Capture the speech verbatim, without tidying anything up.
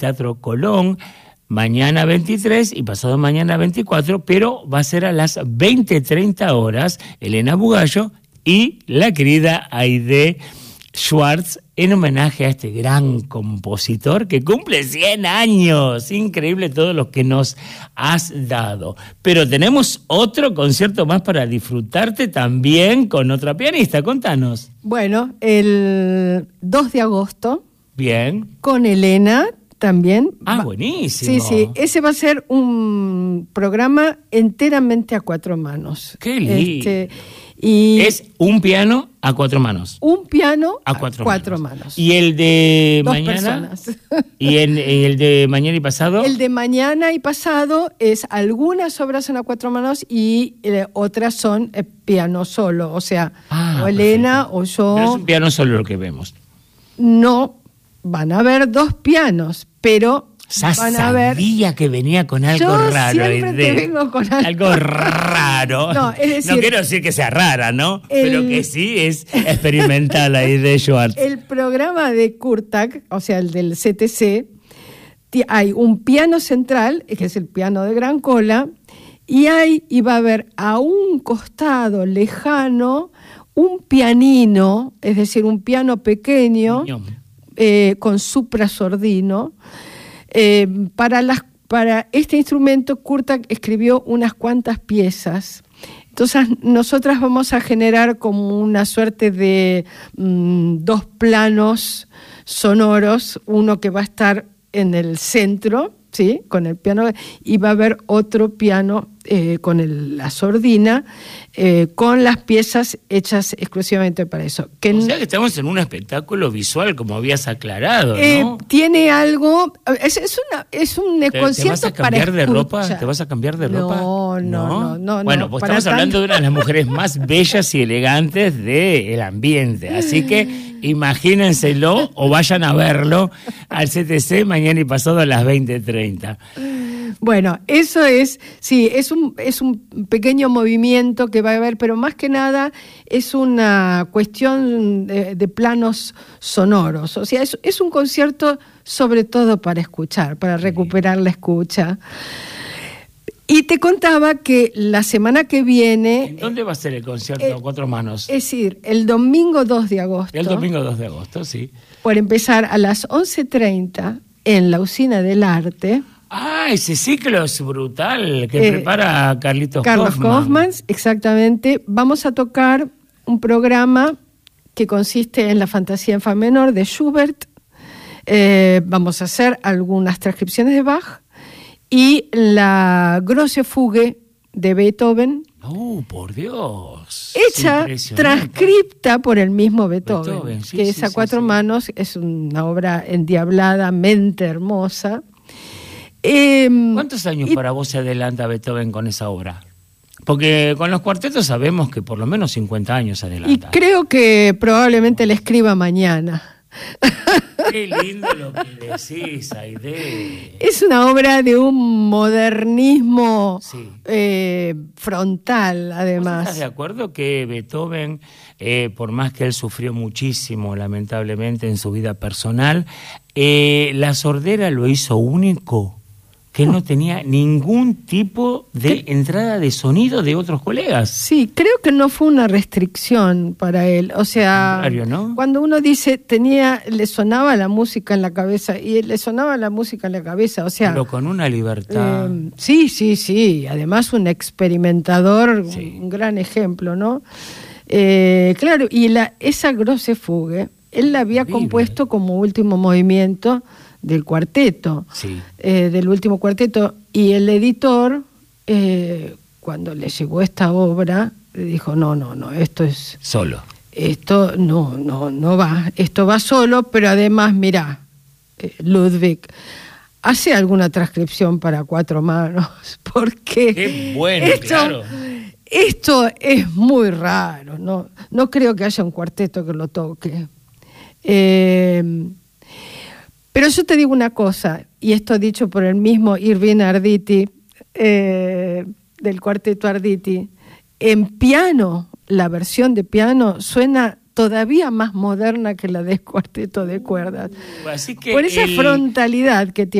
Teatro Colón, mañana veintitrés y pasado mañana veinticuatro, pero va a ser a las veinte treinta horas, Elena Bugallo y la querida Aide Schwartz, en homenaje a este gran compositor que cumple cien años. Increíble todo lo que nos has dado. Pero tenemos otro concierto más para disfrutarte también con otra pianista. Contanos. Bueno, el dos de agosto. Bien. Con Elena también. Ah, va, buenísimo. Sí, sí. Ese va a ser un programa enteramente a cuatro manos. Qué lindo. Este, y es un piano a cuatro manos. Un piano a cuatro, a cuatro manos. manos. ¿Y el de Dos mañana? Personas. ¿Y el, el de mañana y pasado? El de mañana y pasado es algunas obras son a cuatro manos y eh, otras son eh, piano solo. O sea, ah, o Elena perfecto. o yo. Pero es un piano solo lo que vemos. No, van a haber dos pianos, pero Ya van a ver. Sabía que venía con algo Yo raro. Siempre te vengo con algo, algo raro. No, es decir, no quiero decir que sea rara, ¿no? El, Pero que sí es experimental ahí de Schwartz. El programa de Kurtak, o sea, el del C T C, hay un piano central, que es el piano de gran cola, y hay, y va a haber a un costado lejano un pianino, es decir, un piano pequeño, eh, con suprasordino. Eh, para, las, para este instrumento, Kurtak escribió unas cuantas piezas. Entonces, nosotras vamos a generar como una suerte de mmm, dos planos sonoros, uno que va a estar en el centro, ¿sí?, con el piano, y va a haber otro piano eh, con el, la sordina, eh, con las piezas hechas exclusivamente para eso. Que o sea que estamos en un espectáculo visual, como habías aclarado, ¿no? Eh, tiene algo, es, es, una, es un ¿Te, concierto ¿Te vas a cambiar para de ropa? escuchar. ¿Te vas a cambiar de ropa? No, no, no. no bueno, no, pues para estamos hablando tanto. de una de las mujeres más bellas y elegantes del ambiente, así que imagínenselo o vayan a verlo al C T C mañana y pasado a las veinte treinta. Bueno, eso es, sí, es un, es un pequeño movimiento que va a haber, pero más que nada es una cuestión de, de planos sonoros. O sea, es, es un concierto sobre todo para escuchar, para recuperar la escucha. Y te contaba que la semana que viene... ¿En dónde va a ser el concierto eh, a cuatro manos? Es decir, el domingo dos de agosto. El domingo dos de agosto, sí. Por empezar a las once treinta en la Usina del Arte. Ah, ese ciclo es brutal que eh, prepara Carlitos Carlos Kaufmann. Kaufmann, exactamente. Vamos a tocar un programa que consiste en la Fantasía en Fa menor de Schubert. Eh, vamos a hacer algunas transcripciones de Bach y la Grosse Fuge de Beethoven. ¡Oh, por Dios! Hecha, transcripta por el mismo Beethoven, Beethoven sí, que sí, es a sí, cuatro sí. manos, es una obra endiabladamente hermosa. Eh, ¿Cuántos años y, para vos se adelanta Beethoven con esa obra? Porque con los cuartetos sabemos que por lo menos cincuenta años se adelanta. Y creo que probablemente le escriba mañana. Qué lindo lo que decís, Aide. Es una obra de un modernismo sí. eh, frontal, además. ¿Estás de acuerdo que Beethoven, eh, por más que él sufrió muchísimo, lamentablemente, en su vida personal, eh, la sordera lo hizo único? Que no tenía ningún tipo de ¿Qué? entrada de sonido de otros colegas. Sí, creo que no fue una restricción para él. O sea, contrario, ¿no? Cuando uno dice tenía, le sonaba la música en la cabeza y le sonaba la música en la cabeza, o sea, pero con una libertad. Eh, sí, sí, sí. Además un experimentador, sí. un gran ejemplo, ¿no? Eh, claro, y la esa Grosse Fuge, él la había Horrible. compuesto como último movimiento del cuarteto, sí. eh, del último cuarteto, y el editor, eh, cuando le llegó esta obra, le dijo, no, no, no, esto es... Solo. Esto no, no, no va, esto va solo, pero además, mirá, eh, Ludwig, hace alguna transcripción para cuatro manos, porque... Qué bueno, esto, claro. Esto es muy raro, no, no creo que haya un cuarteto que lo toque. Eh... Pero yo te digo una cosa, y esto dicho por el mismo Irving Arditi, eh, del cuarteto Arditi, en piano, la versión de piano suena todavía más moderna que la de cuarteto de cuerdas. Así que por esa el... frontalidad que tiene.